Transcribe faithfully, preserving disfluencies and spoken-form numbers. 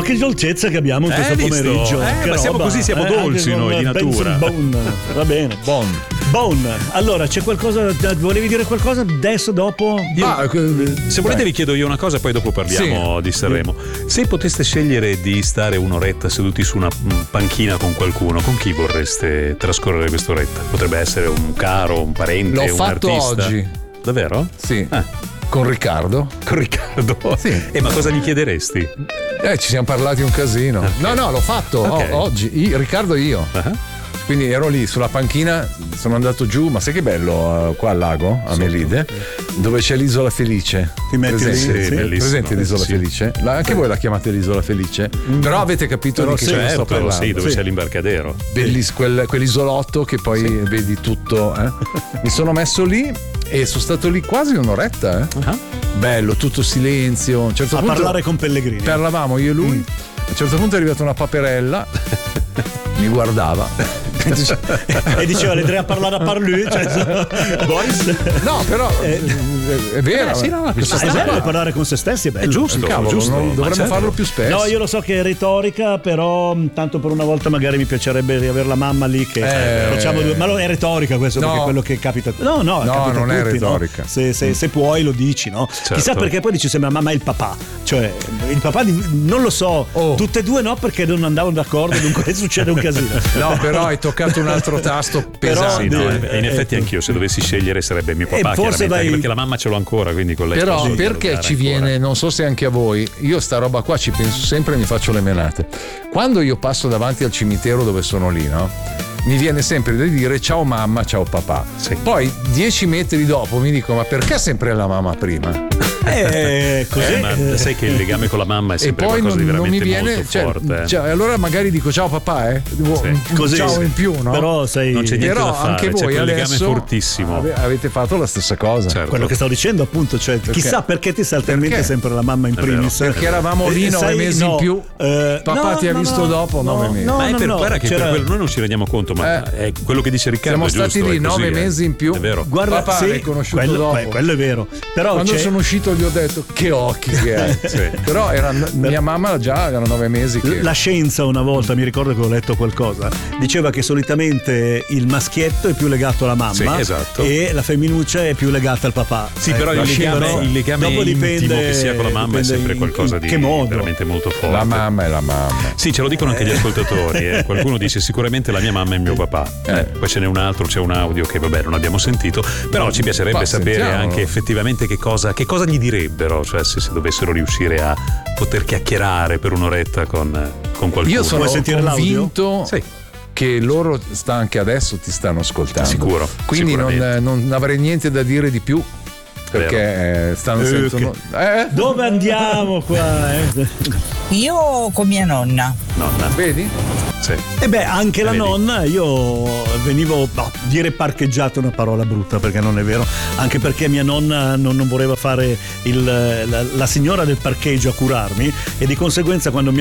che dolcezza che abbiamo in questo eh, pomeriggio. Eh, che ma siamo roba, così, siamo eh, dolci noi di natura. Bone. Va bene. Bon. Bone. Allora, c'è qualcosa, volevi dire qualcosa adesso, dopo? Io, Ah, se volete vi chiedo io una cosa, poi dopo parliamo Sì. di Sanremo. Se poteste scegliere di stare un'oretta seduti su una panchina con qualcuno, con chi vorreste trascorrere quest'oretta? Potrebbe essere un caro, un parente, L'ho un fatto artista. oggi. Davvero? Sì. Ah. Con Riccardo. Con Riccardo? Sì. E ma cosa gli chiederesti? Eh, ci siamo parlati un casino. Okay. No, no, l'ho fatto Okay. o- oggi. Io, Riccardo e io. Uh-huh. Quindi ero lì sulla panchina, sono andato giù, ma sai che bello uh, qua al lago, a Melide, dove c'è l'isola felice. Ti metti lì, Presente? sì, bellissimo. Presente l'isola Sì. felice? La- anche voi la chiamate l'isola felice? Però avete capito Però di che sì, cosa sto Certo, parlando. sì, dove Sì. c'è l'imbarcadero. Belliss- quel- quell'isolotto che poi vedi tutto. Eh? Mi sono messo lì e sono stato lì quasi un'oretta. Eh? Ah. Bello, tutto silenzio. A un certo A punto parlare con Pellegrini. parlavamo io e lui. A un certo punto è arrivata una paperella, mi guardava. E diceva, le tre a parlare a par lui, cioè, Boris. No, però Eh, è vero. eh, sì, no, questa Ah, è cosa bello qua. parlare con se stessi, è bello. È giusto, Cavolo, giusto. non- Ma dovremmo certo. farlo più spesso. No, io lo so che è retorica, però mh, tanto per una volta magari mi piacerebbe riavere la mamma lì che Eh. facciamo due. Ma lo- è retorica questo, No. perché è quello che capita. No, no, No, capita non a è tutti, no? retorica. Se, se- se puoi lo dici, no? Certo. Chissà perché poi dici sembra mamma e il papà. Cioè, il papà di- non lo so, Oh. tutte e due no, perché non andavano d'accordo, dunque succede un casino. No, però hai toccato un altro tasto Però- pesante. Sì, no, Eh, e in effetti ecco. anch'io se dovessi scegliere sarebbe mio papà, Eh, forse chiaramente, vai- anche perché la mamma ce l'ho ancora, quindi con lei Però posso perché dialogare ci ancora. viene, non so se anche a voi, io sta roba qua ci penso sempre e mi faccio le menate. Quando io passo davanti al cimitero dove sono lì, no? Mi viene sempre da dire ciao mamma, ciao papà. Sì. Poi dieci metri dopo mi dico ma perché sempre la mamma prima? Eh, così. Eh, ma sai che il legame con la mamma è E sempre poi qualcosa non, di non mi veramente viene, molto cioè, forte. eh. cioè, allora magari dico ciao papà, eh? Devo- Sì. un- un Così, ciao sì. in più, no? Però sei Non c'è niente Però da fare, anche c'è voi quel legame adesso fortissimo. ave- avete fatto la stessa cosa. Certo. quello che stavo dicendo, appunto, cioè, chissà perché ti salta in mente Perché? sempre la mamma in È vero. primis. Perché eravamo lì Eh, nove sai, mesi no, in più. eh, Papà no, ti ha no, visto no, dopo no, nove mesi. no, ma è no, per, no, guarda che c'era- per quello noi non ci rendiamo conto, ma Eh. è quello che dice Riccardo. Siamo è stati giusto, lì è così, nove eh. mesi in più. È vero. Guarda, Papà sì, l'hai conosciuto quello, dopo. que- quello è vero. Però Quando c'è- sono uscito gli ho detto che occhi che hai. Sì. Però era, mia mamma già erano nove mesi che... la scienza una volta, mi ricordo che ho letto qualcosa, diceva che solitamente il maschietto è più legato alla mamma, Sì, esatto. e la femminuccia è più legata al papà. Sì, però il lasciamo- legame, però il legame dopo intimo dipende- che si ha con la mamma è dipende sempre in- qualcosa in di che modo. veramente molto forte. La mamma è la mamma. Sì, ce lo dicono anche gli ascoltatori. eh. Qualcuno dice sicuramente la mia mamma e mio papà. Eh. Eh, poi ce n'è un altro, c'è un audio che vabbè non abbiamo sentito. Però ci piacerebbe Ma sapere sentiamolo. anche effettivamente che cosa, che cosa gli direbbero, cioè se, se dovessero riuscire a poter chiacchierare per un'oretta con, con qualcuno. Io sono Vuoi sentire l'audio? convinto Sì. che loro sta anche adesso ti stanno ascoltando. Sicuro, Quindi non, sicuramente. non avrei niente da dire di più. Perché eh, stanno Eh, sentono. Eh? Dove andiamo qua? eh? Io con mia nonna. Nonna. Vedi? Sì. E beh, anche la Vedi. nonna, io venivo, no, dire parcheggiato è una parola brutta perché non è vero, anche perché mia nonna non, non voleva fare il, la, la signora del parcheggio a curarmi, e di conseguenza quando mia